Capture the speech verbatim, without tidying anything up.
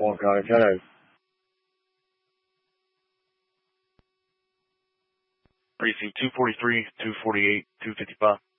Fulton County, ten eight. Precinct two forty-three, two forty-eight, two fifty-five.